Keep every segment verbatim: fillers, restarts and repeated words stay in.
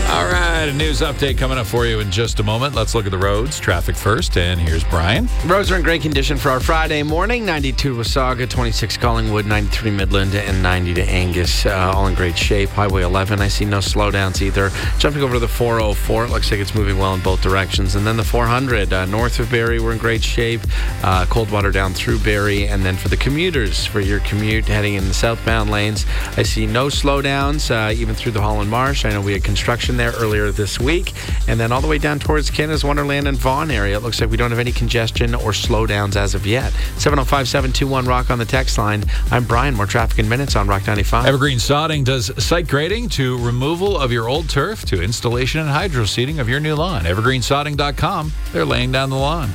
All right, a news update coming up for you in just a moment. Let's look at the roads. Traffic first, and here's Brian. Roads are in great condition for our Friday morning. ninety-two Wasaga, twenty-six Collingwood, ninety-three Midland, and ninety to Angus. Uh, all in great shape. Highway eleven, I see no slowdowns either. Jumping over to the four oh four, it looks like it's moving well in both directions. And then the four hundred, uh, north of Barrie, we're in great shape. Uh, Coldwater down through Barrie. And then for the commuters, for your commute heading in the southbound lanes, I see no slowdowns, uh, even through the Holland Marsh. I know we had construction there earlier this week. And then all the way down towards Canada's Wonderland and Vaughan area, it looks like we don't have any congestion or slowdowns as of yet. seven oh five, seven two one, ROCK on the text line. I'm Brian. More traffic in minutes on Rock ninety-five. Evergreen Sodding does site grading to removal of your old turf to installation and hydro seeding of your new lawn. evergreen sodding dot com. They're laying down the lawn.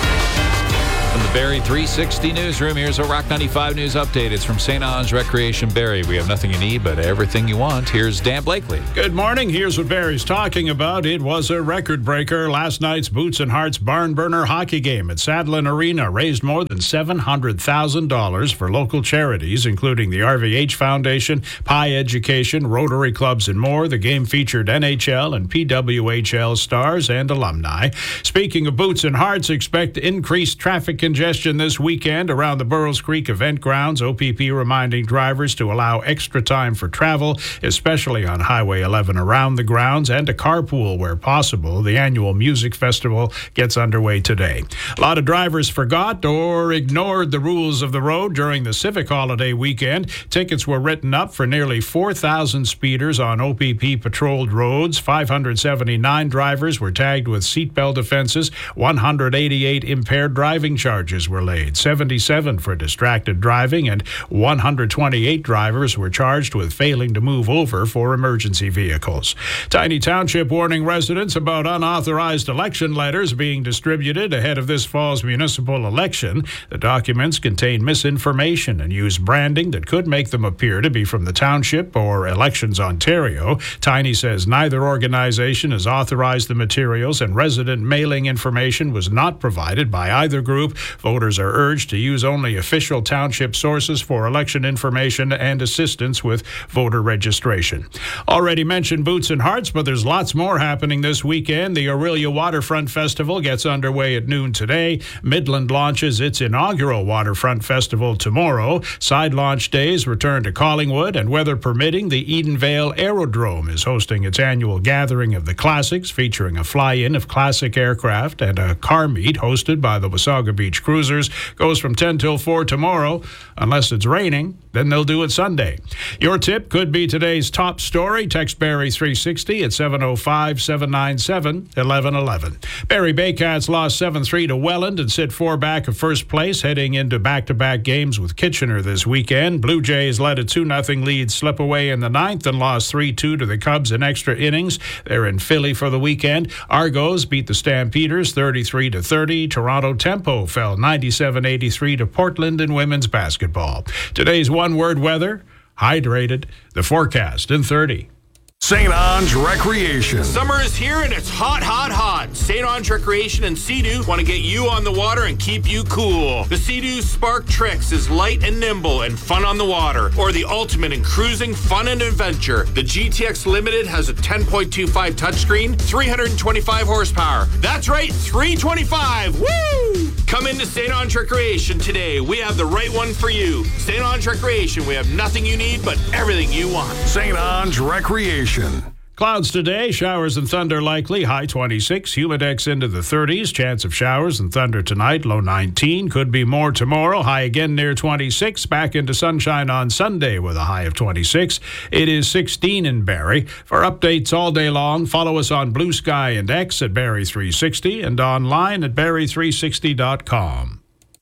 From the Barrie three sixty newsroom, here's a Rock ninety-five news update. It's from Saint Ange Recreation Barrie. We have nothing you need, but everything you want. Here's Dan Blakely. Good morning. Here's what Barrie's talking about. It was a record breaker. Last night's Boots and Hearts barn burner hockey game at Sadlin Arena raised more than seven hundred thousand dollars for local charities, including the R V H Foundation, Pi Education, Rotary Clubs, and more. The game featured N H L and P W H L stars and alumni. Speaking of Boots and Hearts, expect increased traffic congestion this weekend around the Burroughs Creek event grounds. O P P reminding drivers to allow extra time for travel, especially on Highway eleven around the grounds, and to carpool where possible. The annual music festival gets underway today. A lot of drivers forgot or ignored the rules of the road during the Civic Holiday weekend. Tickets were written up for nearly four thousand speeders on O P P patrolled roads. five hundred seventy-nine drivers were tagged with seatbelt offenses. one hundred eighty-eight impaired driving charges were laid, seventy-seven for distracted driving, and one hundred twenty-eight drivers were charged with failing to move over for emergency vehicles. Tiny Township warning residents about unauthorized election letters being distributed ahead of this fall's municipal election. The documents contain misinformation and use branding that could make them appear to be from the township or Elections Ontario. Tiny says neither organization has authorized the materials, and resident mailing information was not provided by either group. Voters are urged to use only official township sources for election information and assistance with voter registration. Already mentioned Boots and Hearts, but there's lots more happening this weekend. The Orillia Waterfront Festival gets underway at noon today. Midland launches its inaugural Waterfront Festival tomorrow. Side launch days return to Collingwood, and weather permitting, the Edenvale Aerodrome is hosting its annual gathering of the classics, featuring a fly-in of classic aircraft and a car meet hosted by the Wasaga Beach Cruisers. Goes from ten till four tomorrow. Unless it's raining, then they'll do it Sunday. Your tip could be today's top story. Text Barrie three sixty at seven oh five, seven nine seven, eleven eleven. Barrie Baycats lost seven three to Welland and sit four back of first place, heading into back-to-back games with Kitchener this weekend. Blue Jays let a two nothing lead slip away in the ninth and lost three two to the Cubs in extra innings. They're in Philly for the weekend. Argos beat the Stampeders thirty-three to thirty. Toronto Tempo fell ninety-seven eighty-three to Portland in women's basketball. Today's one-word weather, hydrated. The forecast in thirty. Saint Ange Recreation. Summer is here and it's hot, hot, hot. Saint Ange Recreation and Sea-Doo want to get you on the water and keep you cool. The Sea-Doo Spark Trix is light and nimble and fun on the water, or the ultimate in cruising, fun, and adventure. The G T X Limited has a ten point two five touchscreen, three hundred twenty-five horsepower. That's right, three twenty-five. Woo! Come into Saint Ange Recreation today. We have the right one for you. Saint Ange Recreation, we have nothing you need, but everything you want. Saint Ange Recreation. Clouds today, showers and thunder likely, high twenty-six, humidex into the thirties, chance of showers and thunder tonight, low nineteen, could be more tomorrow, high again near twenty-six, back into sunshine on Sunday with a high of twenty-six. It is sixteen in Barrie. For updates all day long, follow us on Blue Sky and X at Barrie three sixty and online at barrie three sixty dot com.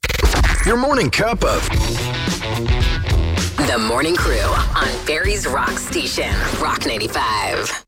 Your morning cup of... The Morning Crew on Barrie's Rock Station, Rock ninety-five.